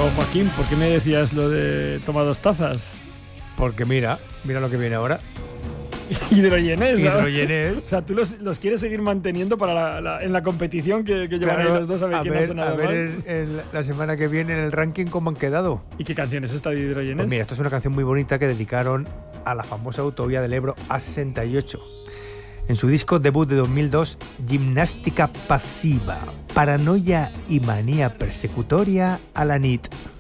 Pero Joaquín, ¿por qué me decías lo de tomar 2 tazas? Porque mira lo que viene ahora. Hidrogenés, ¿sabes? Hidrogenés. O sea, tú los quieres seguir manteniendo para en la competición que llevan ahí los dos, a ver quién ha sonado más. A ver la semana que viene en el ranking cómo han quedado. ¿Y qué canción es esta de Hidrogenés? Pues mira, esto es una canción muy bonita que dedicaron a la famosa autovía del Ebro A68. En su disco debut de 2002, Gimnàstica passiva, paranoia y manía persecutoria a la nit.